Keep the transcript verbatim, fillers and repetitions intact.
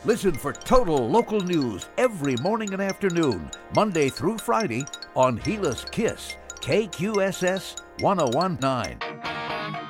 Listen for total local news every morning and afternoon, Monday through Friday on Gillis Kiss, K Q S S one oh one point nine.